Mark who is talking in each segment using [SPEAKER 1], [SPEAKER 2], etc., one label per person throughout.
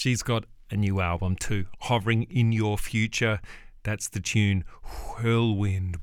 [SPEAKER 1] She's got a new album too, Hovering in Your Future. That's the tune, Whirlwind.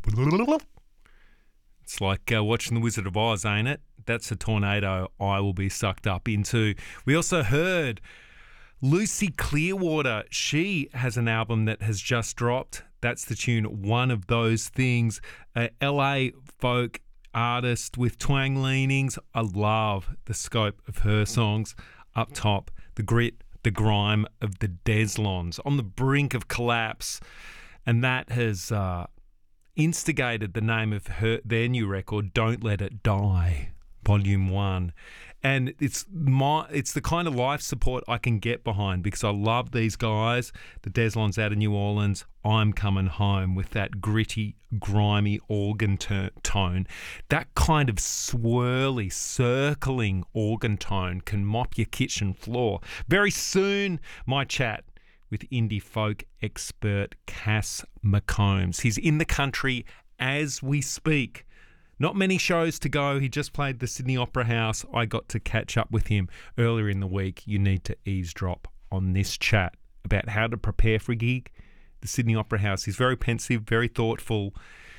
[SPEAKER 1] It's like watching The Wizard of Oz, ain't it? That's a tornado I will be sucked up into. We also heard Lucy Clearwater. She has an album that has just dropped. That's the tune, One of Those Things. A LA folk artist with twang leanings. I love the scope of her songs. Up top, the grit, the grime of the Deslons on the brink of collapse. And that has instigated the name of their new record, Don't Let It Die, Volume 1. And it's the kind of life support I can get behind because I love these guys. The Deslons out of New Orleans, I'm Coming Home, with that gritty, grimy organ tone. That kind of swirly, circling organ tone can mop your kitchen floor. Very soon, my chat with indie folk expert Cass McCombs. He's in the country as we speak. Not many shows to go. He just played the Sydney Opera House. I got to catch up with him earlier in the week. You need to eavesdrop on this chat about how to prepare for a gig. The Sydney Opera House. He's very pensive, very thoughtful.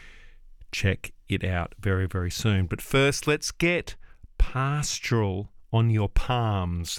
[SPEAKER 1] Check it out very, very soon. But first, let's get pastoral on your palms.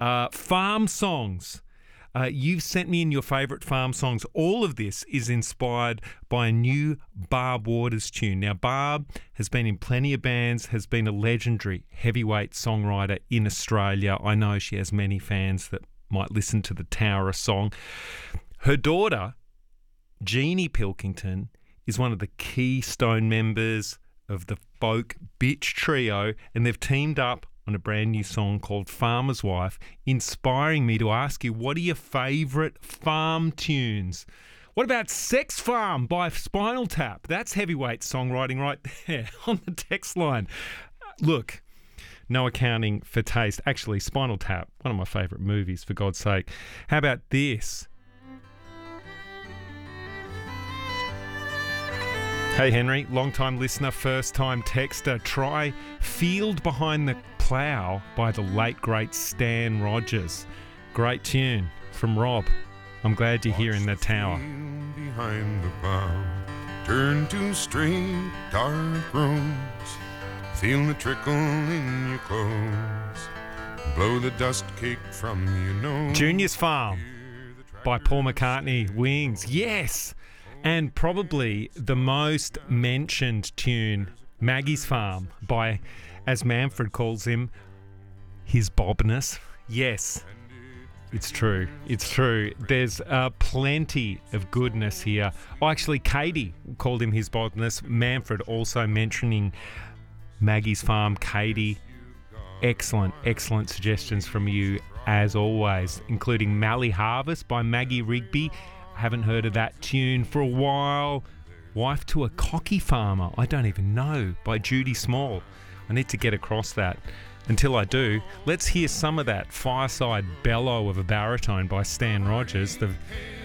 [SPEAKER 1] Farm songs. You've sent me in your favourite farm songs. All of this is inspired by a new Barb Waters tune. Now, Barb has been in plenty of bands, has been a legendary heavyweight songwriter in Australia. I know she has many fans that might listen to the Tower song. Her daughter, Jeannie Pilkington, is one of the keystone members of the folk bitch trio, and they've teamed up on a brand new song called Farmer's Wife, inspiring me to ask you, what are your favourite farm tunes? What about Sex Farm by Spinal Tap? That's heavyweight songwriting right there on the text line. Look, no accounting for taste. Actually, Spinal Tap, one of my favourite movies, for God's sake. How about this? Hey Henry, long-time listener, first-time texter. Try Field Behind the Plough by the late, great Stan Rogers. Great tune from Rob. I'm glad you're here in the Tower.
[SPEAKER 2] Behind the plough, turn to straight, dark roads. Feel the trickle in your clothes. Blow the dust cake from your nose.
[SPEAKER 1] Junior's Farm by Paul McCartney. Wings, yes! And probably the most mentioned tune, Maggie's Farm, by, as Manfred calls him, his Bobness. Yes, it's true. It's true. There's plenty of goodness here. Oh, actually, Katie called him his Bobness. Manfred also mentioning Maggie's Farm. Katie, excellent, excellent suggestions from you as always, including Mallee Harvest by Maggie Rigby. Haven't heard of that tune for a while. Wife to a Cocky Farmer, I don't even know, by Judy Small. I need to get across that. Until I do, let's hear some of that fireside bellow of a baritone by Stan Rogers. Oh,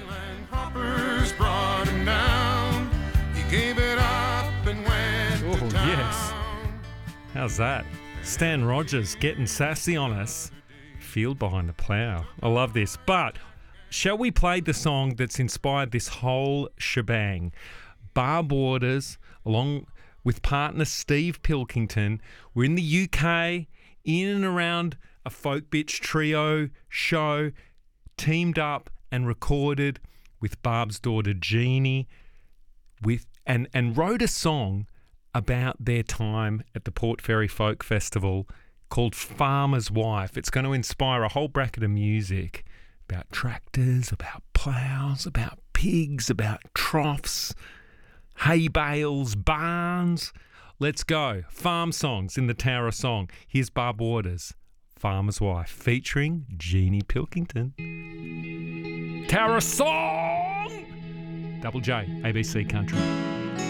[SPEAKER 1] yes. How's that? Stan Rogers getting sassy on us. Field Behind the Plough. I love this. But shall we play the song that's inspired this whole shebang? Barb Waters, along with partner Steve Pilkington, we're in the UK, in and around a folk bitch trio show, teamed up and recorded with Barb's daughter Jeannie, and wrote a song about their time at the Port Fairy Folk Festival called Farmer's Wife. It's going to inspire a whole bracket of music about tractors, about ploughs, about pigs, about troughs, hay bales, barns. Let's go. Farm songs in the Tower Song. Here's Barb Waters, Farmer's Wife, featuring Jeannie Pilkington. Tower Song! Double J, ABC Country.